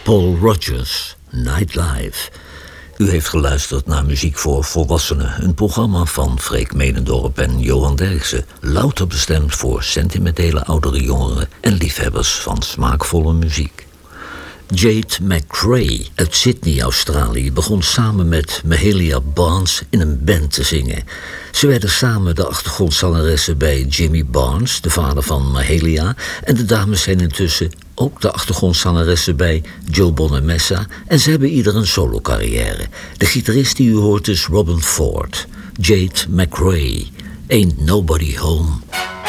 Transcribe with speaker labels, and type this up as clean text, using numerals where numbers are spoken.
Speaker 1: Paul Rodgers, Nightlife. U heeft geluisterd naar Muziek voor Volwassenen, een programma van Freek Menendorp en Johan Derksen, louter bestemd voor sentimentele oudere jongeren en liefhebbers van smaakvolle muziek. Jade McCrae uit Sydney, Australië, begon samen met Mahalia Barnes in een band te zingen. Ze werden samen de achtergrondzangeressen bij Jimmy Barnes, de vader van Mahalia, en de dames zijn intussen ook de achtergrondzangeressen bij Joe Bonamessa en ze hebben ieder een solo-carrière. De gitarist die u hoort is Robin Ford. Jade McCrae, Ain't Nobody Home.